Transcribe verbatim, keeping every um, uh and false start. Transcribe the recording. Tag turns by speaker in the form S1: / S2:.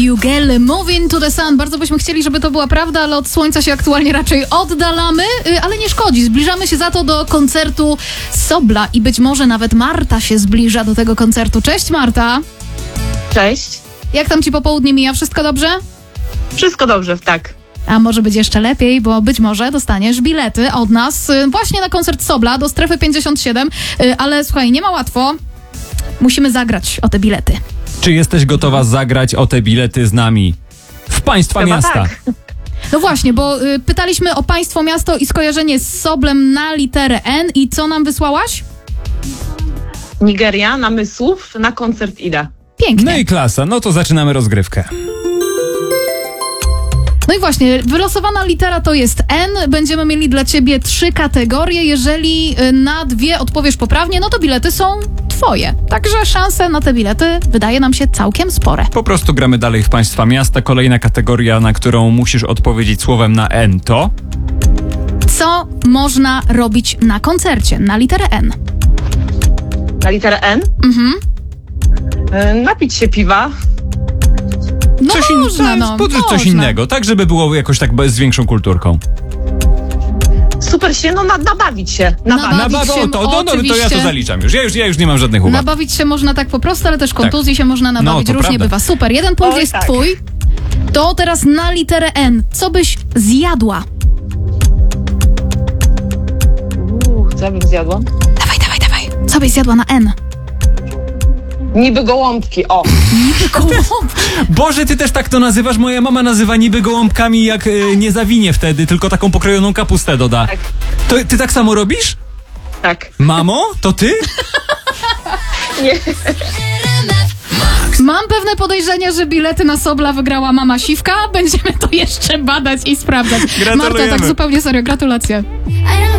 S1: Jugel, Moving to the Sun. Bardzo byśmy chcieli, żeby to była prawda, ale od słońca się aktualnie raczej oddalamy, ale nie szkodzi. Zbliżamy się za to do koncertu Sobla i być może nawet Marta się zbliża do tego koncertu. Cześć Marta.
S2: Cześć.
S1: Jak tam ci popołudnie mija? Wszystko dobrze?
S2: Wszystko dobrze, tak.
S1: A może być jeszcze lepiej, bo być może dostaniesz bilety od nas właśnie na koncert Sobla do Strefy pięćdziesiąt siedem, ale słuchaj, nie ma łatwo. Musimy zagrać o te bilety.
S3: Czy jesteś gotowa zagrać o te bilety z nami w państwa
S2: Chyba
S3: miasta?
S2: tak.
S1: No właśnie, bo y, pytaliśmy o państwo, miasto i skojarzenie z Soblem na literę N i co nam wysłałaś?
S2: Nigeria, Namysłów, na koncert idę.
S1: Pięknie.
S3: No i klasa, no to zaczynamy rozgrywkę.
S1: No i właśnie, wylosowana litera to jest N. Będziemy mieli dla ciebie trzy kategorie. Jeżeli y, na dwie odpowiesz poprawnie, no to bilety są twoje. Także szanse na te bilety wydaje nam się całkiem spore.
S3: Po prostu gramy dalej w państwa miasta. Kolejna kategoria, na którą musisz odpowiedzieć słowem na N to...
S1: Co można robić na koncercie na literę N?
S2: Na literę N?
S1: Mhm.
S2: Y, Napić się piwa.
S1: No
S3: Coś in-
S1: można,
S3: tak,
S1: no.
S3: podrzuć coś
S1: można.
S3: innego, tak żeby było jakoś tak bez- z większą kulturką.
S2: Super się, no na, nabawić się. Nabawić.
S1: Nabawić
S3: Na
S1: się,
S3: bawo, to, no, no, to ja to
S1: oczywiście.
S3: zaliczam już. Ja już, ja już nie mam żadnych uwag.
S1: Nabawić się można tak po prostu, ale też kontuzji się można nabawić.
S3: No, to
S1: Różnie
S3: prawda.
S1: bywa. Super, jeden punkt
S2: Oj,
S1: jest
S2: tak.
S1: twój. To teraz na literę N. Co byś zjadła?
S2: Uuu, co ja bym zjadła?
S1: Dawaj, dawaj, dawaj. Co byś zjadła na N?
S2: Niby gołąbki, o.
S1: Niby gołąbki.
S3: Boże, ty też tak to nazywasz? Moja mama nazywa niby gołąbkami, jak y, nie zawinie wtedy, tylko taką pokrojoną kapustę doda.
S2: Tak.
S3: To ty tak samo robisz?
S2: Tak.
S3: Mamo? To ty?
S2: Nie.
S1: Mam pewne podejrzenie, że bilety na Sobla wygrała mama Siwka. Będziemy to jeszcze badać i sprawdzać. Marta,
S3: Gratulujemy.
S1: tak zupełnie serio, gratulacje.